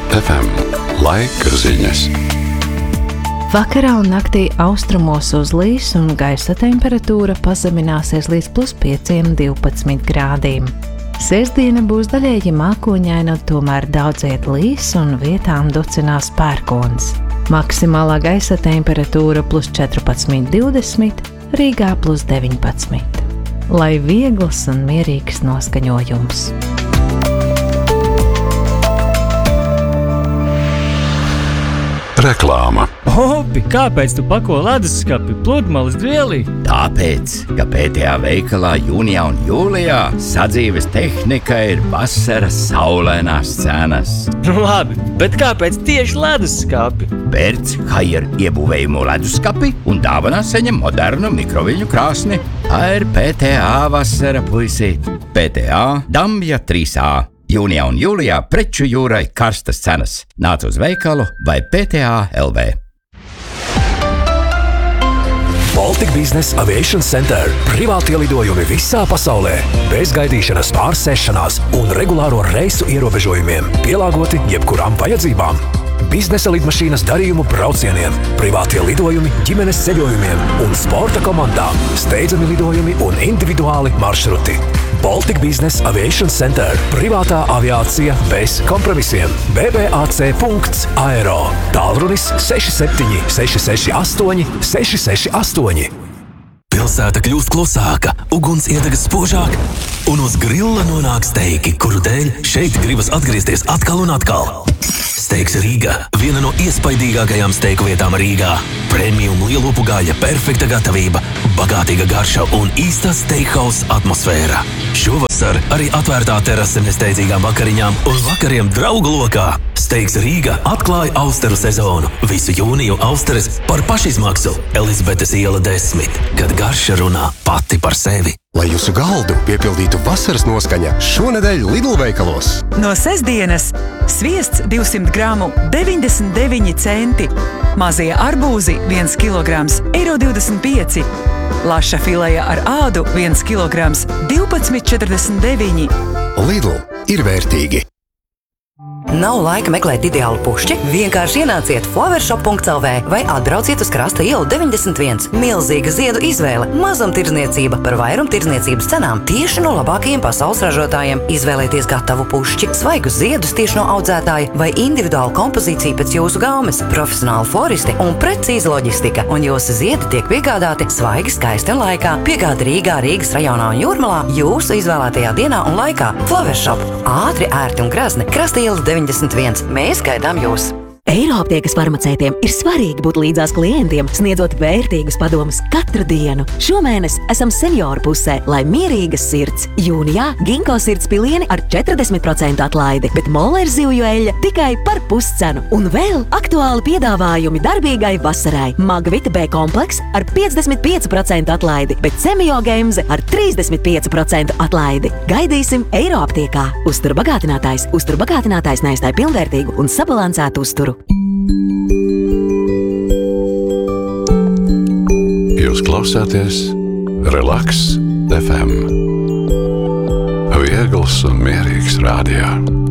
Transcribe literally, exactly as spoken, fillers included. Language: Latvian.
ef em. Laika ziņas. Vakarā un naktī austrumos uzlīs un gaisa temperatūra pazemināsies līdz plus pieciem divpadsmit grādiem. Sestdiena būs daļēji mākoņaina, tomēr daudziet līs un vietām ducinās pērkons. Maksimālā gaisa temperatūra plus četrpadsmit divdesmit, Rīgā plus deviņpadsmit. Lai viegls un mierīgs noskaņojums. Reklāma. Opi, kāpēc tu pako leduskapi pludmales dvielī? Tāpēc, ka pē tē ā veikalā jūnijā un jūlijā sadzīves tehnika ir vasaras saulainās cenas. Nu labi, bet kāpēc tieši leduskapi? Pērc Haier iebūvējumu leduskapi un dāvanā saņem modernu mikroviļņu krāsni. Tā ir pē tē ā vasara, puisi. pē tē ā Dambja trīs ā. Jūnijā un jūlijā preču jūrai karstas cenas. Nāc uz veikalu vai pē tē ā el vē. Baltic Business Aviation Center. Privāti lidojumi visā pasaulē. Bez gaidīšanas, pārsēšanās un regulāro reisu ierobežojumiem. Pielāgoti jebkurām vajadzībām. Biznesa lidmašīnas darījumu braucieniem, privātie lidojumi, ģimenes ceļojumiem un sporta komandām, steidzami lidojumi un individuāli maršruti. Baltic Business Aviation Center. Privātā aviācija bez kompromisiem. b b a c punkts aero. Tālrunis seši septiņi seši seši astoņi seši seši astoņi. Pilsēta kļūst klusāka, uguns iedegas spožāk, un uz grilla nonāk steiki, kuru dēļ šeit gribas atgriezties atkal un atkal. Steiks Rīga, viena no iespaidīgākajām steiku vietām Rīgā. Premium lielopu gaļa, perfekta gatavība, bagātīga garša un īsta steakhouse atmosfēra. Šovasar arī atvērtā terase nesteidzīgām vakariņām un vakariem draugu lokā. Steiks Rīga atklāja austeru sezonu. Visu jūniju austeres par pašizmaksu. Elizabetes iela desmit, kad garša runā pati par sevi. Lai jūsu galdu piepildītu vasaras noskaņa, šonedēļ Lidl veikalos. No sestdienas sviests divsimt gramu deviņdesmit deviņi centi, mazie arbūzi viens kilograms eiro divdesmit pieci, laša fileja ar ādu viens kilograms divpadsmit četrdesmit deviņi. Lidl ir vērtīgi. Nav laika meklēt ideālu pušķi? Vienkārši ienāciet flowershop punkts el vē vai atbrauciet uz Krasta ielu deviņdesmit viens. Milzīga ziedu izvēle, mazumtirdzniecība par vairumtirdzniecības cenām tieši no labākajiem pasaules ražotājiem. Izvēlēties gatavu pušķi, svaigus ziedus tieši no audzētāja vai individuālu kompozīciju pēc jūsu gaumes, profesionāli floristi un precīza loģistika. Un jūsu ziedi tiek piegādāti svaigi, skaisti un laikā. Piegāda Rīgā, Rīgas rajonā un Jūrmalā jūsu izvēlētajā dienā un laikā. Flowershop. Ātri, ērti un grazni. Krasta ielas deviņdesmit viens. Mēs gaidām jūs! Eiroaptiekas farmaceitiem ir svarīgi būt līdzās klientiem, sniedzot vērtīgus padomus katru dienu. Šomēnes esam senioru pusē, lai mierīgas sirds. Jūnijā Ginko sirds pilieni ar četrdesmit procentu atlaidi, bet moler zivju eļļa tikai par puscenu. Un vēl aktuāli piedāvājumi darbīgai vasarai. Magvita B kompleks ar piecdesmit pieci procenti atlaidi, bet semiogemze ar trīsdesmit pieci procenti atlaidi. Gaidīsim Eiroaptiekā. Uzturu bagātinātājs, uzturu bagātinātājs neaizstāj pilnvērtīgu un sabalansētu uzturu. Jūs klausāties Relaks ef em. Viegls un mierīgs radio.